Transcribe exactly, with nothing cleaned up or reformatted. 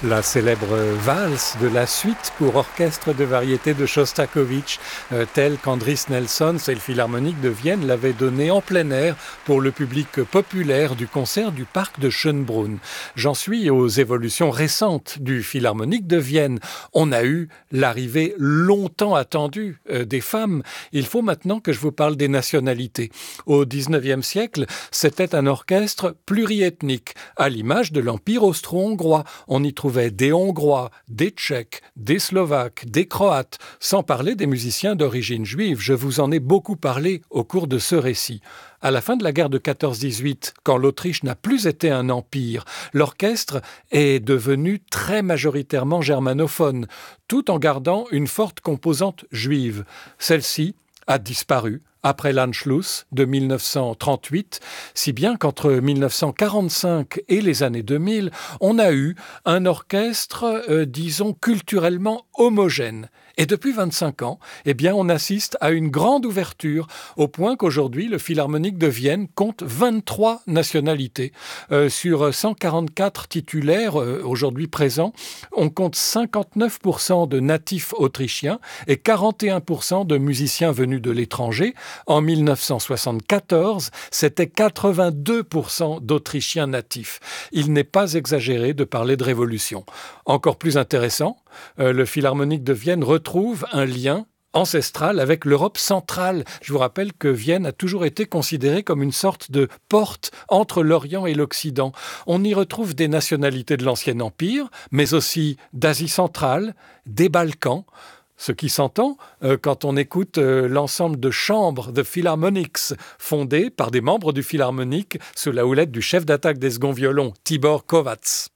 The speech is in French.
La célèbre valse de la suite pour orchestre de variété de Shostakovich, euh, telle qu'Andris Nelsons et le Philharmonique de Vienne l'avaient donnée en plein air pour le public populaire du concert du parc de Schönbrunn. J'en suis aux évolutions récentes du Philharmonique de Vienne. On a eu l'arrivée longtemps attendue euh, des femmes. Il faut maintenant que je vous parle des nationalités. Au dix-neuvième siècle, c'était un orchestre pluriethnique, à l'image de l'Empire austro-hongrois. On y trouvait des Hongrois, des Tchèques, des Slovaques, des Croates, sans parler des musiciens d'origine juive. Je vous en ai beaucoup parlé au cours de ce récit. À la fin de la guerre de quatorze dix-huit, quand l'Autriche n'a plus été un empire, l'orchestre est devenu très majoritairement germanophone, tout en gardant une forte composante juive. Celle-ci a disparu après l'Anschluss de mille neuf cent trente-huit, si bien qu'entre mille neuf cent quarante-cinq et les années deux mille, on a eu un orchestre, euh, disons, culturellement homogène. Et depuis vingt-cinq ans, eh bien, on assiste à une grande ouverture, au point qu'aujourd'hui, le Philharmonique de Vienne compte vingt-trois nationalités. Euh, sur cent quarante-quatre titulaires euh, aujourd'hui présents, on compte cinquante-neuf pour cent de natifs autrichiens et quarante et un pour cent de musiciens venus de l'étranger. En mille neuf cent soixante-quatorze, c'était quatre-vingt-deux pour cent d'Autrichiens natifs. Il n'est pas exagéré de parler de révolution. Encore plus intéressant, euh, le Philharmonique de Vienne retrouve un lien ancestral avec l'Europe centrale. Je vous rappelle que Vienne a toujours été considérée comme une sorte de porte entre l'Orient et l'Occident. On y retrouve des nationalités de l'Ancien Empire, mais aussi d'Asie centrale, des Balkans. Ce qui s'entend euh, quand on écoute euh, l'ensemble de chambres de Philharmonics fondées par des membres du Philharmonique sous la houlette du chef d'attaque des seconds violons, Tibor Kovács.